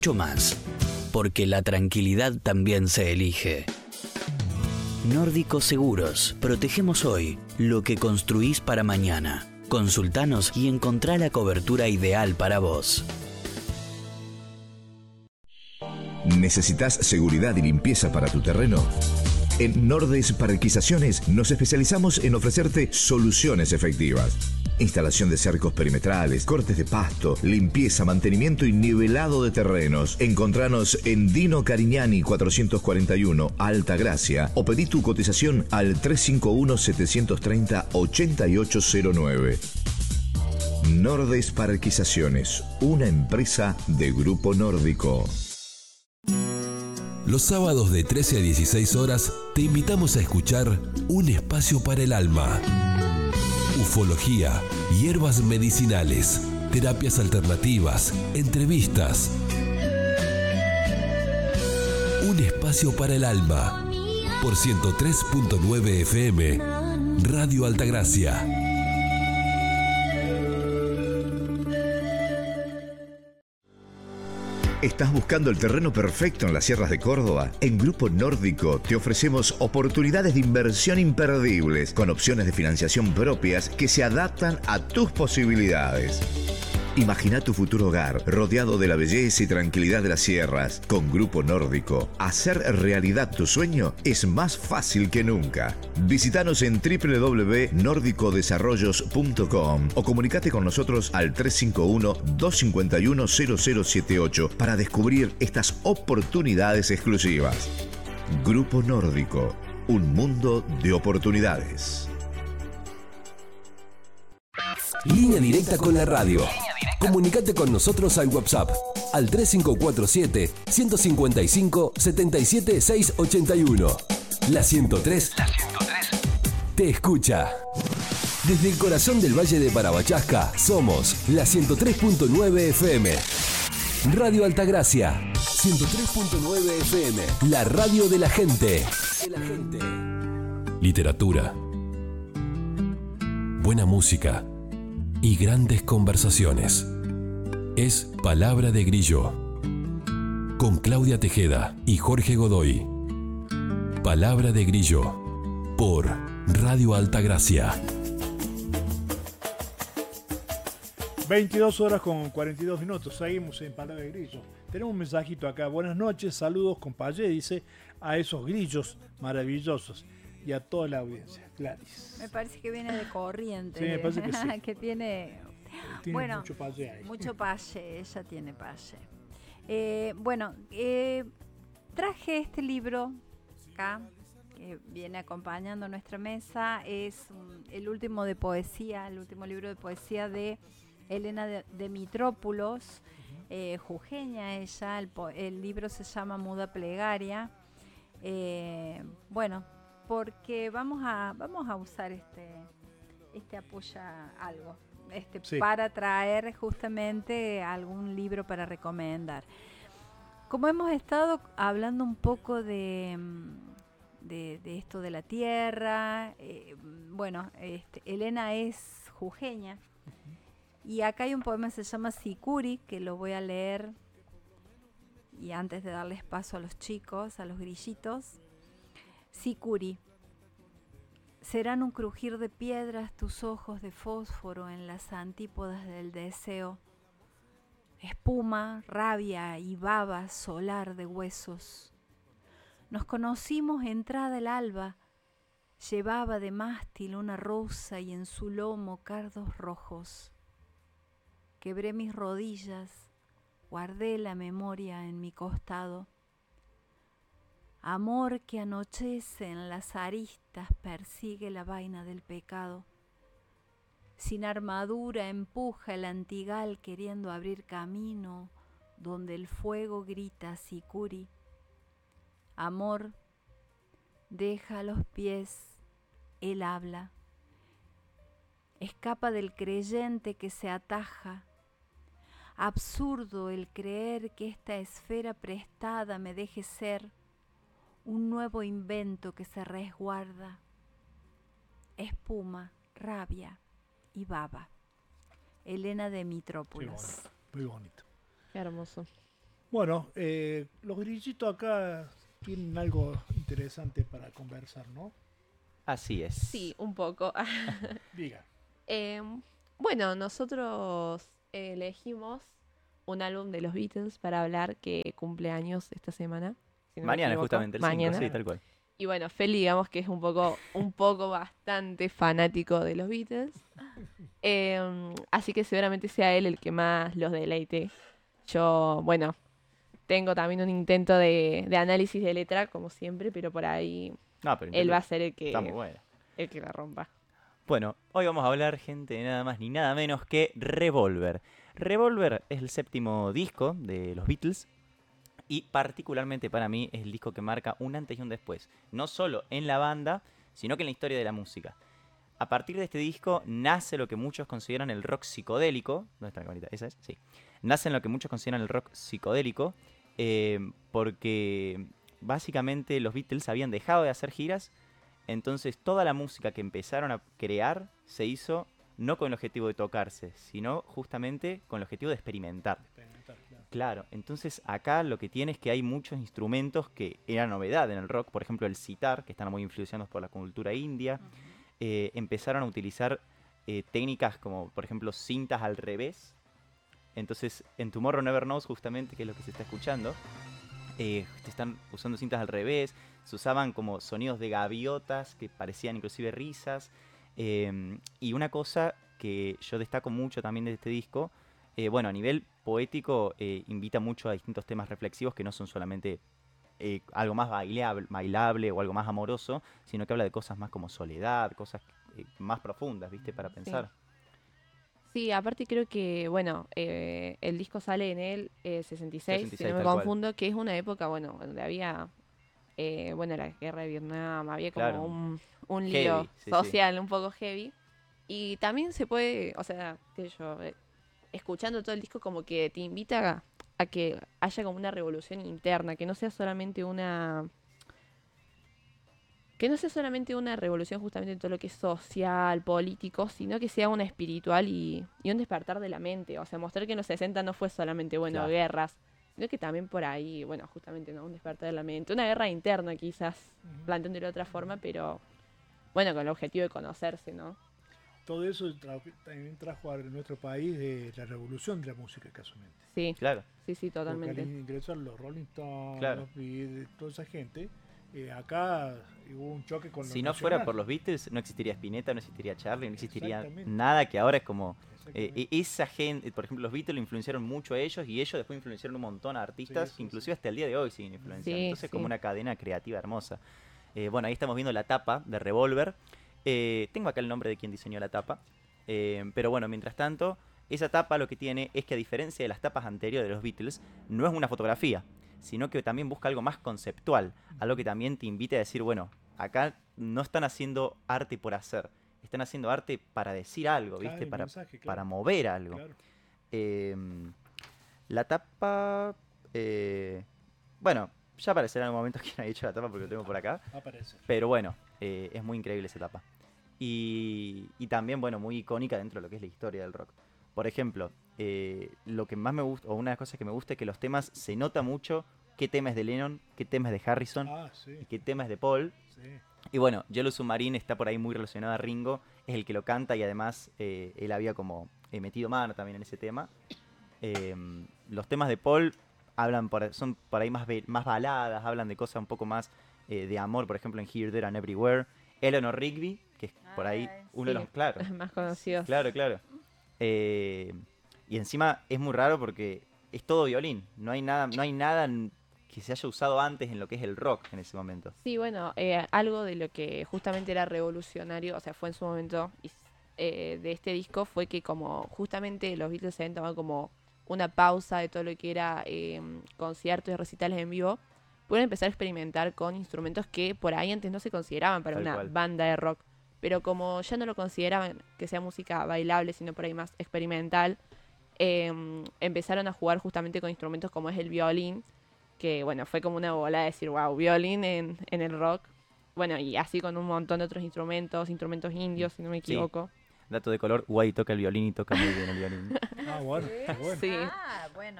mucho más, porque la tranquilidad también se elige. Nórdico Seguros, protegemos hoy lo que construís para mañana. Consultanos y encontrá la cobertura ideal para vos. ¿Necesitas seguridad y limpieza para tu terreno? En Nordes Parquizaciones nos especializamos en ofrecerte soluciones efectivas. Instalación de cercos perimetrales, cortes de pasto, limpieza, mantenimiento y nivelado de terrenos. Encontranos en Dino Carignani 441, Alta Gracia, o pedí tu cotización al 351-730-8809. Nordes Parquizaciones, una empresa de Grupo Nórdico. Los sábados de 13 a 16 horas te invitamos a escuchar Un Espacio para el Alma. Ufología, hierbas medicinales, terapias alternativas, entrevistas. Un Espacio para el Alma. Por 103.9 FM, Radio Altagracia. ¿Estás buscando el terreno perfecto en las sierras de Córdoba? En Grupo Nórdico te ofrecemos oportunidades de inversión imperdibles con opciones de financiación propias que se adaptan a tus posibilidades. Imagina tu futuro hogar rodeado de la belleza y tranquilidad de las sierras. Con Grupo Nórdico, hacer realidad tu sueño es más fácil que nunca. Visítanos en www.nordicodesarrollos.com o comunicate con nosotros al 351-251-0078 para descubrir estas oportunidades exclusivas. Grupo Nórdico, un mundo de oportunidades. Línea directa con la radio. Comunicate con nosotros al WhatsApp al 3547-155-77681. La 103 te escucha. Desde el corazón del Valle de Parabachasca somos la 103.9 FM. Radio Altagracia, 103.9 FM. La radio de la gente. Literatura, buena música y grandes conversaciones. Es Palabra de Grillo, con Claudia Tejeda y Jorge Godoy. Palabra de Grillo, por Radio Altagracia. 22 horas con 42 minutos, seguimos en Palabra de Grillo. Tenemos un mensajito acá. Buenas noches, saludos compañero, dice, a esos grillos maravillosos y a toda la audiencia. Gladys. Me parece que viene de Corrientes. Sí, me parece que sí. Que tiene bueno, mucho payé ahí. Mucho payé, ella tiene payé. Traje este libro acá, que viene acompañando nuestra mesa. Es el último libro de poesía de Elena de Mitrópolos, jujeña ella. El libro se llama Muda Plegaria. Porque vamos a usar este apoya algo, sí, para traer justamente algún libro para recomendar. Como hemos estado hablando un poco de esto de la tierra, Elena es jujeña, y acá hay un poema que se llama Sicuri, que lo voy a leer, y antes de darles paso a los chicos, a los grillitos. Sicuri. Serán un crujir de piedras tus ojos de fósforo en las antípodas del deseo. Espuma, rabia y baba solar de huesos. Nos conocimos entrada el alba. Llevaba de mástil una rosa y en su lomo cardos rojos. Quebré mis rodillas, guardé la memoria en mi costado. Amor que anochece en las aristas persigue la vaina del pecado. Sin armadura empuja el antigal queriendo abrir camino donde el fuego grita Sicuri. Amor, deja a los pies, él habla. Escapa del creyente que se ataja. Absurdo el creer que esta esfera prestada me deje ser un nuevo invento que se resguarda. Espuma, rabia y baba. Elena de Mitrópolos. Muy bonito. Qué hermoso. Bueno, los grillitos acá tienen algo interesante para conversar, ¿no? Así es. Sí, un poco. Diga. Bueno, nosotros elegimos un álbum de los Beatles para hablar que cumple años esta semana. Si no me Mañana, equivoco. justamente, el 5, Mañana. sí, tal cual. Y bueno, Feli, digamos que es un poco bastante fanático de los Beatles. Así que seguramente sea él el que más los deleite. Yo, bueno, tengo también un intento de análisis de letra, como siempre, pero por ahí No, pero él va a ser está muy bueno. el que la rompa. Bueno, hoy vamos a hablar, gente, de nada más ni nada menos que Revolver. Revolver es el 7º disco de los Beatles y particularmente para mí es el disco que marca un antes y un después. No solo en la banda, sino que en la historia de la música. A partir de este disco nace lo que muchos consideran el rock psicodélico. ¿Dónde está la camarita? ¿Esa es? Sí. Nace en lo que muchos consideran el rock psicodélico porque básicamente los Beatles habían dejado de hacer giras. Entonces toda la música que empezaron a crear se hizo no con el objetivo de tocarse, sino justamente con el objetivo de experimentar. Claro, entonces acá lo que tiene es que hay muchos instrumentos que eran novedad en el rock, por ejemplo el sitar, que están muy influenciados por la cultura india. Empezaron a utilizar técnicas como, por ejemplo, cintas al revés. Entonces en Tomorrow Never Knows, justamente, que es lo que se está escuchando, están usando cintas al revés. Se usaban como sonidos de gaviotas que parecían inclusive risas. Y una cosa que yo destaco mucho también de este disco, bueno, a nivel poético invita mucho a distintos temas reflexivos que no son solamente algo más bailable o algo más amoroso, sino que habla de cosas más como soledad, cosas más profundas, ¿viste? Para pensar. Sí, aparte creo que, bueno, el disco sale en el 66, si no me tal confundo, que es una época, bueno, donde había, bueno, la guerra de Vietnam, había como Claro. un Heavy, lío sí, social un poco heavy. Y también se puede, o sea, qué sé yo, escuchando todo el disco como que te invita a que haya como una revolución interna, que no sea solamente una revolución justamente en todo lo que es social, político, sino que sea una espiritual y un despertar de la mente. O sea, mostrar que en los 60 no fue solamente, bueno, Claro. guerras, sino que también por ahí, bueno, justamente, ¿no? Un despertar de la mente. Una guerra interna quizás, planteándolo de otra forma, pero bueno, con el objetivo de conocerse, ¿no? Todo eso también trajo a nuestro país la revolución de la música, casualmente. Sí, Claro. sí, totalmente. Porque al ingresar los Rolling Stones, Claro. los Beatles, toda esa gente, acá hubo un choque con Si lo no fuera nacional. por los Beatles, no existiría Spinetta, no existiría Charlie, no existiría Exactamente. nada, que ahora es como... Exactamente. esa gente, por ejemplo, los Beatles lo influenciaron mucho a ellos y ellos después influenciaron un montón a artistas, Sí, sí, inclusive hasta el día de hoy siguen influenciando. Sí, Entonces sí. como una cadena creativa hermosa. Bueno, ahí estamos viendo la tapa de Revolver. Tengo acá el nombre de quien diseñó la tapa. Pero bueno, mientras tanto, esa tapa lo que tiene es que a diferencia de las tapas anteriores de los Beatles, no es una fotografía, sino que también busca algo más conceptual, algo que también te invite a decir, bueno, acá no están haciendo arte por hacer, están haciendo arte para decir algo, Claro, ¿viste? el Para, mensaje, claro. para mover algo. Claro. La tapa, bueno, ya aparecerá en algún momento quien ha hecho la tapa porque lo tengo por acá. Aparece. Pero bueno, es muy increíble esa etapa. Y también, bueno, muy icónica dentro de lo que es la historia del rock. Por ejemplo, lo que más me gusta, o una de las cosas que me gusta es que los temas se nota mucho qué tema es de Lennon, qué tema es de Harrison Sí, y qué tema es de Paul. sí. Y bueno, Yellow Submarine está por ahí muy relacionado a Ringo, es el que lo canta y además él había como metido mano también en ese tema. Los temas de Paul son por ahí más baladas, hablan de cosas un poco más de amor, por ejemplo en Here, There and Everywhere. Eleanor Rigby, que es por ahí uno de los... Claro, Más conocidos. claro. Y encima es muy raro porque es todo violín, no hay nada que se haya usado antes en lo que es el rock en ese momento. Sí, bueno, algo de lo que justamente era revolucionario, o sea, fue en su momento de este disco, fue que como justamente los Beatles se habían tomado como una pausa de todo lo que era conciertos y recitales en vivo, pudieron empezar a experimentar con instrumentos que por ahí antes no se consideraban para Tal una cual. banda de rock. Pero como ya no lo consideraban que sea música bailable, sino por ahí más experimental, empezaron a jugar justamente con instrumentos como es el violín, que bueno, fue como una bola de decir, wow, violín en el rock. Bueno, y así con un montón de otros instrumentos indios, si no me Sí. equivoco. Dato de color, Guay toca el violín y toca muy bien el violín. Bueno, está bueno. Sí. Ah, bueno,